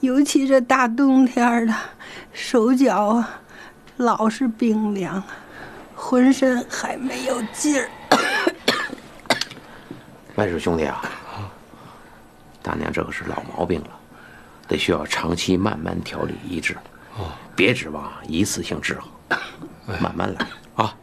尤其这大冬天的，手脚啊老是冰凉，浑身还没有劲儿。 外甥兄弟啊，大娘这可是老毛病了，得需要长期慢慢调理医治，别指望一次性治好，慢慢来啊。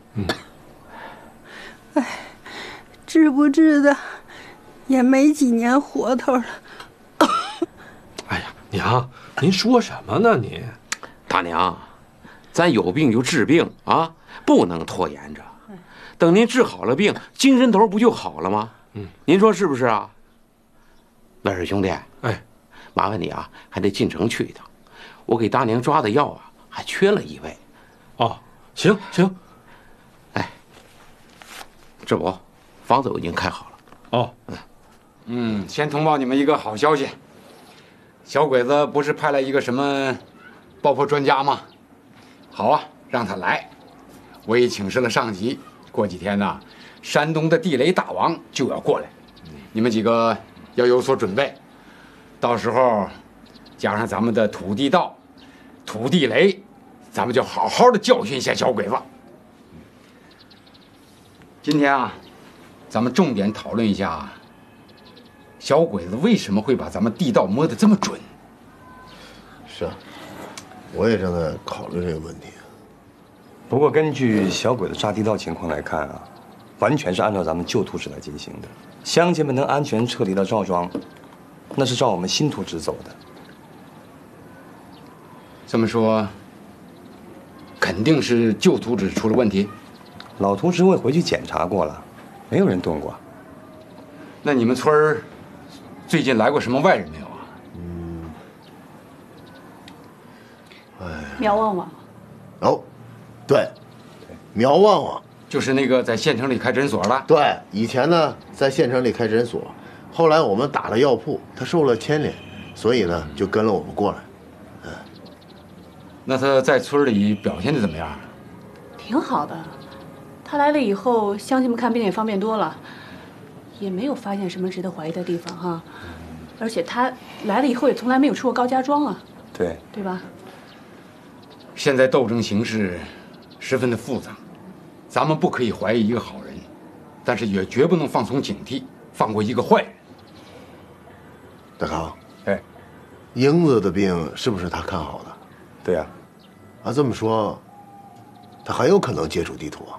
哎，治不治的，也没几年活头了。 哎呀，娘，您说什么呢你？ 大娘，咱有病就治病啊，不能拖延着。等您治好了病，精神头不就好了吗？您说是不是啊？外甥兄弟， 哎， 麻烦你啊，还得进城去一趟。我给大娘抓的药啊，还缺了一味。 哦，行行。 哎，这不，房子我已经开好了。 哦， 先通报你们一个好消息，小鬼子不是派来一个什么爆破专家吗？好啊，让他来。我已请示了上级，过几天呢，山东的地雷大王就要过来，你们几个要有所准备。到时候加上咱们的土地道、土地雷，咱们就好好的教训一下小鬼子。今天啊，咱们重点讨论一下小鬼子为什么会把咱们地道摸得这么准。 是啊，我也正在考虑这个问题。 不过根据小鬼子炸地道情况来看啊，完全是按照咱们旧图纸来进行的。乡亲们能安全撤离到赵庄，那是照我们新图纸走的。 这么说，肯定是旧图纸出了问题。 老图纸我也回去检查过了，没有人动过。 那你们村儿最近来过什么外人没有啊？ 苗旺旺。 哦，对，苗旺旺就是那个在县城里开诊所的。 对，以前呢在县城里开诊所，后来我们打了药铺，他受了牵连，所以呢就跟了我们过来。 那他在村里表现的怎么样？ 挺好的，他来了以后，乡亲们看病也方便多了，也没有发现什么值得怀疑的地方哈。而且他来了以后也从来没有出过高家庄啊，对吧？ 现在斗争形势十分的复杂，咱们不可以怀疑一个好人，但是也绝不能放松警惕，放过一个坏人。 大康， 哎， 英子的病是不是他看好的？ 对呀。 啊，这么说，他很有可能接触地图啊。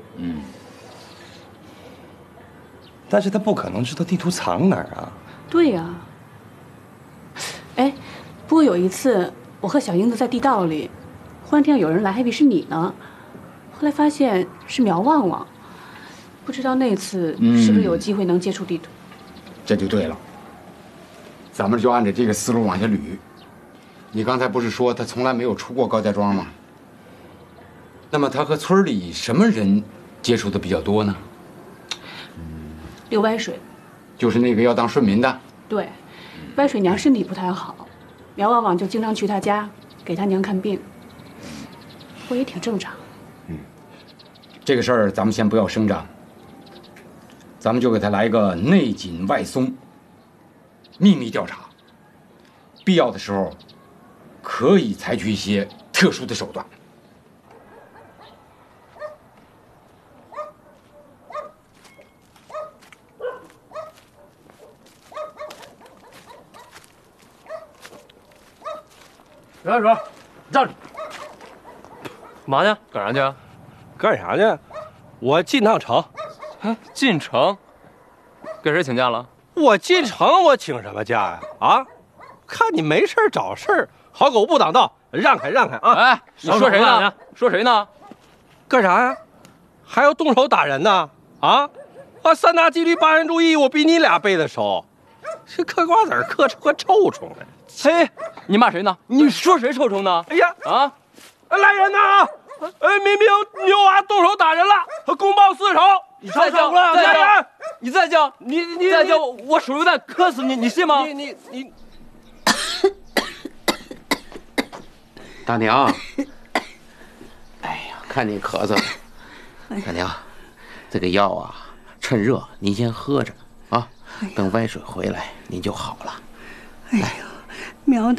但是他不可能知道地图藏哪儿啊。 对呀。哎，不过有一次我和小英子在地道里，忽然听到有人来，还以为是你呢，后来发现是苗旺旺，不知道那次是不是有机会能接触地图。 这就对了，咱们就按照这个思路往下捋。你刚才不是说他从来没有出过高家庄吗？那么他和村里什么人接触的比较多呢？ 刘歪水， 就是那个要当顺民的。 对，歪水娘身体不太好，苗旺旺就经常去她家给她娘看病，不过也挺正常。 这个事儿咱们先不要声张，咱们就给他来一个内紧外松，秘密调查，必要的时候可以采取一些特殊的手段。 站住！站住！ 嘛呢？干啥去啊？ 干啥呢？我进趟城。 进城？给谁请假了？ 我进城，我请什么假呀？啊！看你没事找事好狗不挡道，让开让开啊！ 哎，你说谁呢？说谁呢？ 干啥呀？还要动手打人呢？啊！三大纪律八人注意，我比你俩背的熟。这嗑瓜子嗑出个臭虫来！ 嘿，你骂谁呢？你说谁臭虫呢？ 哎呀啊！ 来人呐！民兵牛娃动手打人了，公报私仇！ 你再叫，你再叫，你再叫，我手榴弹磕死你，你信吗？ 你。 大娘，哎呀，看你咳嗽了，大娘，这个药啊，趁热您先喝着啊，等歪水回来您就好了。 哎呦，苗